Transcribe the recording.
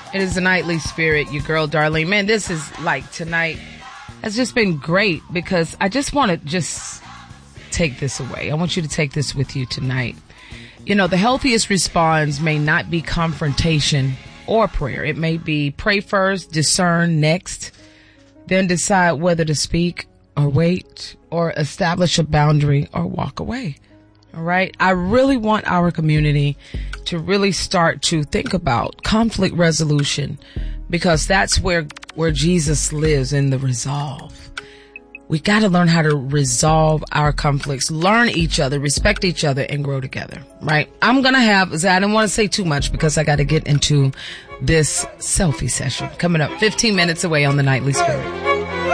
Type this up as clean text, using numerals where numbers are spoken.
It is the Nightly Spirit, your girl Darlene. Man, this is like tonight has just been great because I just want to just take this away. I want you to take this with you tonight. You know, the healthiest response may not be confrontation or prayer. It may be pray first, discern next, then decide whether to speak or wait or establish a boundary or walk away. All right. I really want our community to really start to think about conflict resolution because that's where Jesus lives, in the resolve. We got to learn how to resolve our conflicts, learn each other, respect each other, and grow together. Right. I didn't want to say too much because I got to get into this selfie session coming up 15 minutes away on the Nightly Spirit.